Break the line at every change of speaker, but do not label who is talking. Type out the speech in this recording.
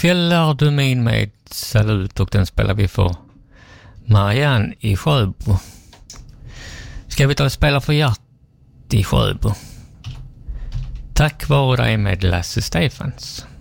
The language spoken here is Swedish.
Ikväll är du min med Salut och den spelar vi för Marianne i Sjöbo. Ska vi ta och spela för Gert i Sjöbo? Tack vare dig med Lasse Stefans.